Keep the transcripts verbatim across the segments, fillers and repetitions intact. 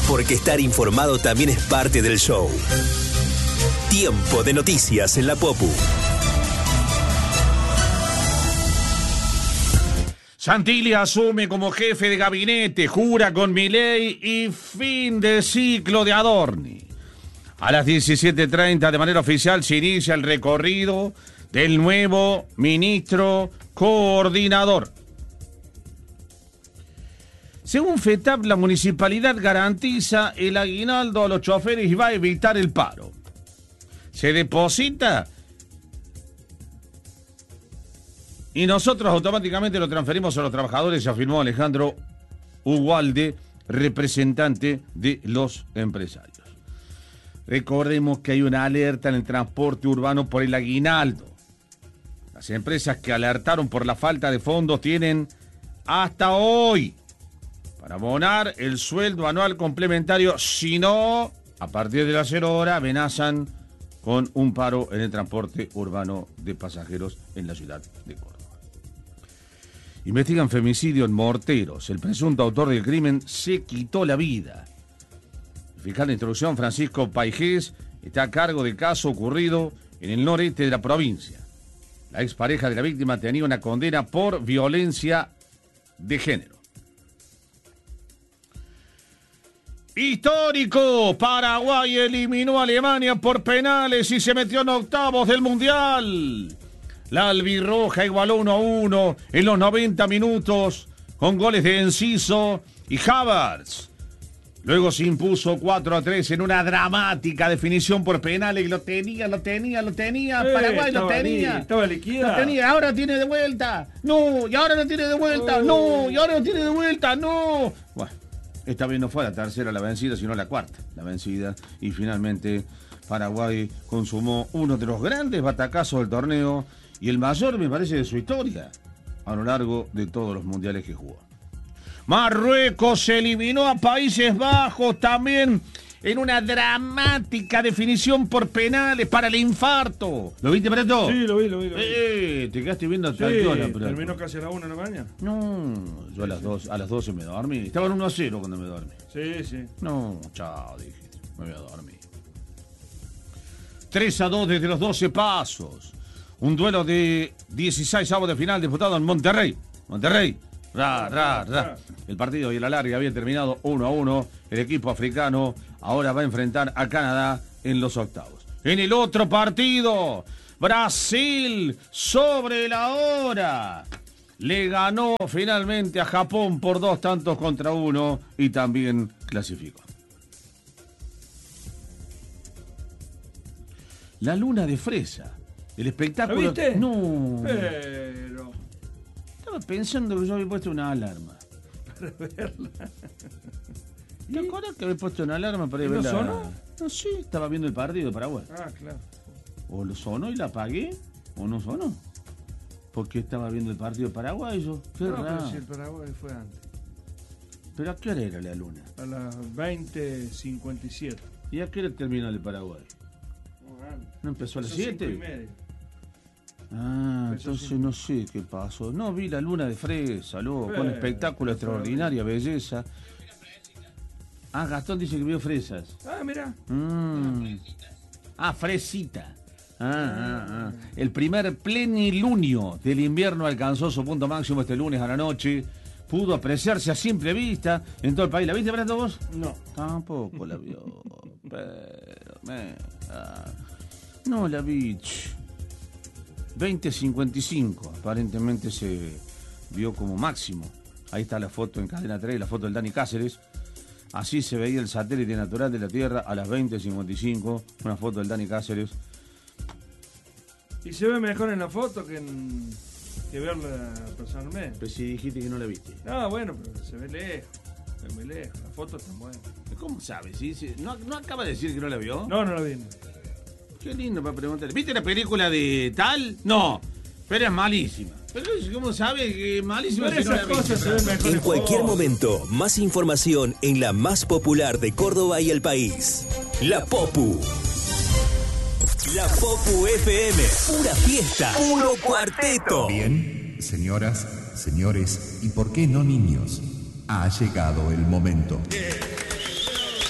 Porque estar informado también es parte del show. Tiempo de noticias en la Popu. Santilli asume como jefe de gabinete, jura con Milei y fin de ciclo de Adorni. A las diecisiete treinta de manera oficial se inicia el recorrido del nuevo ministro coordinador. Según FETAP, la municipalidad garantiza el aguinaldo a los choferes y va a evitar el paro. Se deposita y nosotros automáticamente lo transferimos a los trabajadores, afirmó Alejandro Ugualde, representante de los empresarios. Recordemos que hay una alerta en el transporte urbano por el aguinaldo. Las empresas que alertaron por la falta de fondos tienen hasta hoy para abonar el sueldo anual complementario. Si no, a partir de las cero horas amenazan con un paro en el transporte urbano de pasajeros en la ciudad de Córdoba. Investigan femicidio en Morteros. El presunto autor del crimen se quitó la vida. El fiscal de instrucción, Francisco Paijés, está a cargo del caso ocurrido en el noreste de la provincia. La expareja de la víctima tenía una condena por violencia de género. Histórico, Paraguay eliminó a Alemania por penales y se metió en octavos del Mundial. La albirroja igualó uno a uno en los noventa minutos con goles de Enciso y Havertz. Luego se impuso cuatro a tres en una dramática definición por penales. Lo tenía, lo tenía, lo tenía. Eh, Paraguay lo tenía. Ahí, estaba liquidado. Lo tenía, ahora tiene de vuelta. No, y ahora no tiene de vuelta. Oh. No, y ahora no tiene de vuelta. No. Bueno, esta vez no fue la tercera la vencida, sino la cuarta la vencida. Y finalmente Paraguay consumó uno de los grandes batacazos del torneo y el mayor, me parece, de su historia a lo largo de todos los mundiales que jugó. Marruecos eliminó a Países Bajos también en una dramática definición por penales para el infarto. ¿Lo viste, Preto? Sí, lo vi, lo vi. Lo vi. Eh, te quedaste viendo hasta sí, el hora, Preto. Terminó casi a la una de la mañana. No, yo a las dos, a las doce me dormí. Estaban uno a cero cuando me dormí. Sí, sí. No, chao, dije, me voy a dormir. tres a dos desde los doce pasos. Un duelo de dieciséis avos de final disputado en Monterrey. Monterrey. Ra, ra, ra. El partido y el alargue había terminado uno a uno. El equipo africano ahora va a enfrentar a Canadá en los octavos. En el otro partido, Brasil sobre la hora. Le ganó finalmente a Japón por dos tantos contra uno y también clasificó. La luna de fresa. El espectáculo. ¿Lo viste? No. Pero. Estaba pensando que yo había puesto una alarma. Para verla. ¿Te acuerdas que había puesto una alarma para ir a ¿No verla? sonó? No, sí, estaba viendo el partido de Paraguay. Ah, claro. O lo sonó y la apagué, o no sonó. Porque estaba viendo el partido de Paraguay yo. Qué No, raro. pero si el Paraguay fue antes. ¿Pero a qué hora era la luna? A las veinte cincuenta y siete. ¿Y a qué hora termina el de Paraguay? ¿No empezó a las siete? Ah, entonces no sé qué pasó. No, vi la luna de fresa, luego, con espectáculo extraordinaria, belleza. Ah, Gastón dice que vio fresas. Ah, mira. Mm. Ah, fresita. Ah, ah, ah. El primer plenilunio del invierno alcanzó su punto máximo este lunes a la noche. Pudo apreciarse a simple vista en todo el país. ¿La viste, Brando, vos? No. Tampoco la vio. Pero, me, ah. No la vi. veinte cincuenta y cinco. Aparentemente se vio como máximo. Ahí está la foto en Cadena tres, la foto del Dani Cáceres. Así se veía el satélite natural de la Tierra a las veinte cincuenta y cinco. Una foto del Dani Cáceres. Y se ve mejor en la foto que en que verla personalmente. Pero si dijiste que no la viste. Ah, bueno, pero se ve lejos. Se ve muy lejos. La foto está buena. ¿Cómo sabes? ¿Sí? ¿Sí? ¿No, ¿No acaba de decir que no la vio? No, no la vi. Qué lindo para preguntar. ¿Viste la película de tal? No, pero es malísima. Pero ¿cómo sabe que es malísima? Pero si esas no cosas se ven mejor. En cualquier momento, más información en la más popular de Córdoba y el país. La Popu. La Popu F M. Pura fiesta. Puro cuarteto. Bien, señoras, señores y por qué no niños. Ha llegado el momento.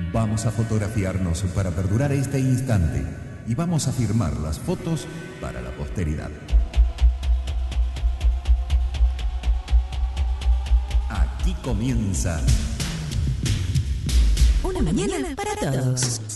Vamos a fotografiarnos para perdurar este instante y vamos a firmar las fotos para la posteridad. Aquí comienza Una mañana para todos.